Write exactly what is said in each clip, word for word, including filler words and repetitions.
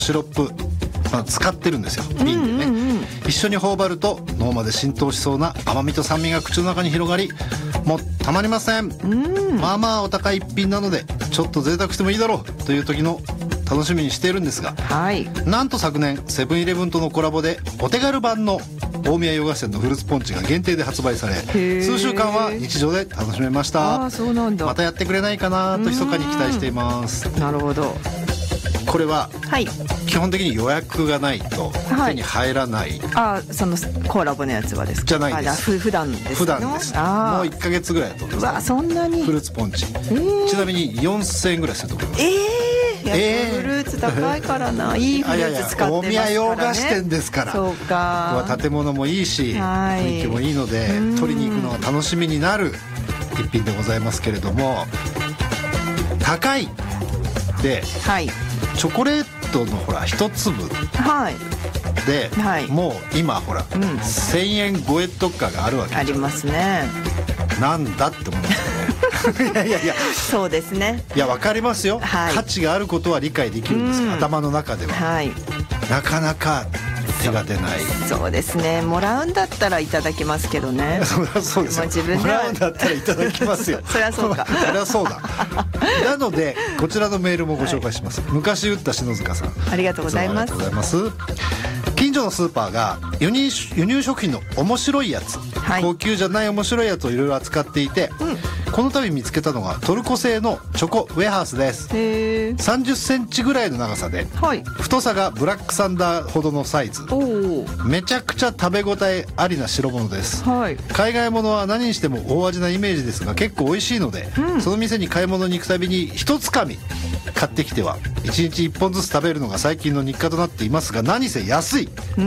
シロップ、まあ、使ってるんですよ、瓶でね、うんうんうん、一緒に頬張ると脳まで浸透しそうな甘みと酸味が口の中に広がり、もうたまりません、うん、まあまあお高い一品なのでちょっと贅沢してもいいだろうという時の楽しみにしているんですが、はい、なんと昨年セブンイレブンとのコラボでお手軽版の大宮洋菓子店のフルーツポンチが限定で発売され、数週間は日常で楽しめました。あ、そうなんだ。またやってくれないかなと密かに期待しています。なるほど。これは基本的に予約がないと手に入らない、 はい、あ、そのコーラボのやつはですか？ じゃないです。 普段です。 普段です。もういっかげつぐらいだと思います。うわ、そんなに。フルーツポンチ、ちなみによんせんえんぐらいすると思います。えー、やっぱフルーツ高いからな、えー、いいフルーツ使ってますからね。大宮洋菓子店ですから。そうか。ここは建物もいいし、はい、雰囲気もいいので取りに行くのが楽しみになる一品でございますけれども、高いで、はい、チョコレートのほら一粒、はい、で、はい、もう今ほら、うん、せんえん超えとかがあるわけですよ。ありますね。なんだって思いますよね。いやいやいや、そうですね。いや、わかりますよ、はい、価値があることは理解できるんです、うん、頭の中では、はい、なかなか手が出ない。そうですね。もらうんだったらいただきますけどね。そりゃそうですよ、自分でもらうんだったらいただきますよ。そりゃそうか。そりゃそうだ。なのでこちらのメールもご紹介します、はい、昔打った篠塚さん、ありがとうございます。ありがとうございます。近所のスーパーが輸入、輸入食品の面白いやつ、はい、高級じゃない面白いやつをいろいろ扱っていて、うん、この度見つけたのがトルコ製のチョコウェハースです。へー。さんじゅっセンチぐらいの長さで、はい、太さがブラックサンダーほどのサイズ、めちゃくちゃ食べ応えありな代物です、はい、海外物は何にしても大味なイメージですが結構美味しいので、うん、その店に買い物に行くたびに一つかみ買ってきてはいちにちいっぽんずつ食べるのが最近の日課となっていますが、何せ安い。うん、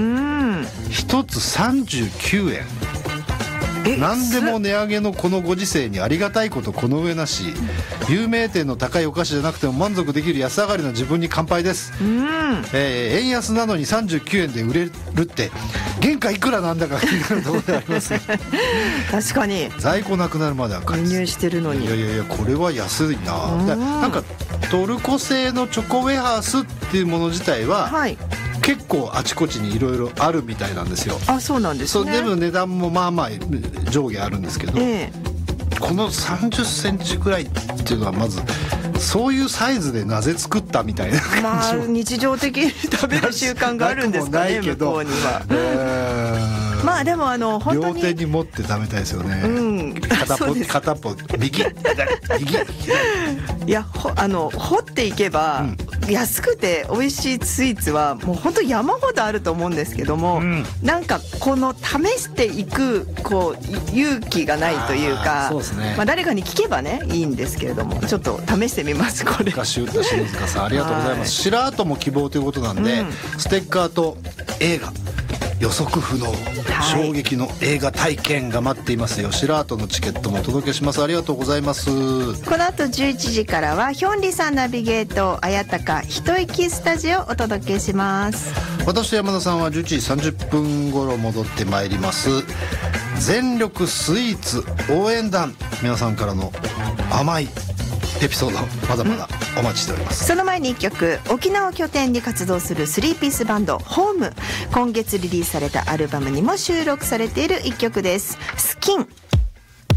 ひとつさんじゅうきゅうえん。何でも値上げのこのご時世にありがたいことこの上なし、有名店の高いお菓子じゃなくても満足できる安上がりの自分に乾杯です。うん、えー、円安なのにさんじゅうきゅうえんで売れるって原価いくらなんだか気になるところでありますね。確かに在庫なくなるまでは輸入してるのに、いやいやいや、これは安いな。なんかトルコ製のチョコウェハースっていうもの自体は、はい、結構あちこちにいろいろあるみたいなんですよ。あ、そうなんですね。そう、でも値段もまあまあ上下あるんですけど、えー、このさんじゅっセンチくらいっていうのはまずそういうサイズでなぜ作ったみたいな感じも、まあ、日常的に食べる習慣があるんですかね、向こうには。えーまあでもあの本当に両手に持って食べたいですよね、うん、片っぽ片っぽ右右いや、ほあの掘っていけば、うん、安くて美味しいスイーツはもう本当山ほどあると思うんですけども、うん、なんかこの試していくこう勇気がないというか、そうですね、まあ、誰かに聞けばねいいんですけれども、ちょっと試してみます。これ昔打った篠塚さんありがとうございます。白跡も希望ということなんで、うん、ステッカーと映画予測不能、衝撃の映画体験が待っていますよ。白跡のチケットもお届けします。ありがとうございます。この後じゅういちじからはヒョンリさんナビゲート綾鷹一息スタジオをお届けします。私と山田さんはじゅういちじさんじゅっぷん頃戻ってまいります。全力スイーツ応援団、皆さんからの甘いエピソードまだまだお待ちしております、うん、その前にいっきょく、沖縄を拠点に活動するスリーピースバンドホーム、今月リリースされたアルバムにも収録されているいっきょくです。スキン。